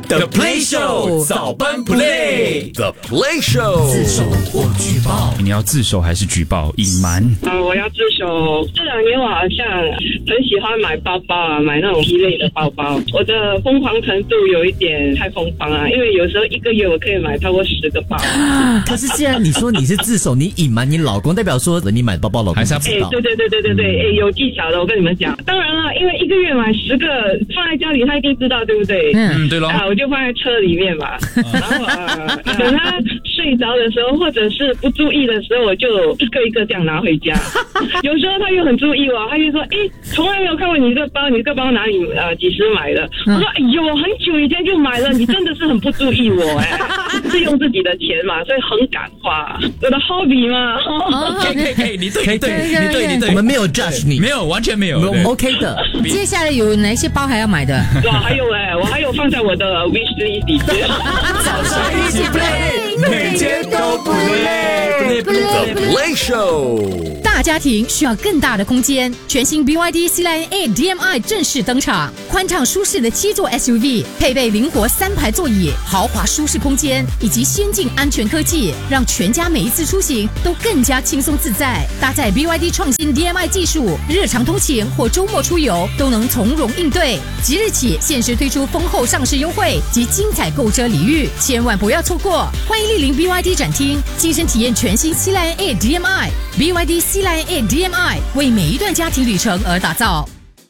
The Play Show 早班 Play The Play Show 自首或举报， 你要自首还是举报？隐瞒？ 我要自首。这2年我好像很喜欢买包包啊，买那种一类的包包。我的疯狂程度有一点太疯狂啊，因为有时候1个月我可以买超过10个包。 可是既然你说你是自首，你隐瞒你老公，代表说你买包包老公还是要知道。 对，有技巧的，我跟你们讲。当然了，因为1个月买10个放在家里，他一定知道，对不对？ 对咯。 我就放在车里面嘛，然后等他睡着的时候，或者是不注意的时候，我就一个一个这样拿回家。有时候他又很注意我，他就说：“从来没有看过你这个包，你这个包哪里几时买的？”我说：“哎呦，很久以前就买了，你真的是很不注意我是用自己的钱嘛，所以很敢花，我的 hobby 嘛。” 可以，你对， 我们没有 judge 你， 没有，完全没有， 我们 OK 的。 接下来有哪些包还要买的？ 还有我还有放在我的 wish list 里面。 早上一起 play， 每天都不累。 The Play Show。 大家庭需要更大的空间，全新 BYD C-Line A DM-i 正式登场，宽敞舒适的7座 SUV， 配备灵活3排座椅，豪华舒适空间以及先进安全科技，让全家每一次出行都更加轻松自在。搭载 BYD 创新 DM-i 技术，日常通勤或周末出游都能从容应对。即日起限时推出丰厚上市优惠及精彩购车礼遇，千万不要错过！欢迎莅临 BYD 展厅，亲身体验全新 C-Line A DM-i。BYD C-Line A DM-i 为每一段家庭旅程而打造。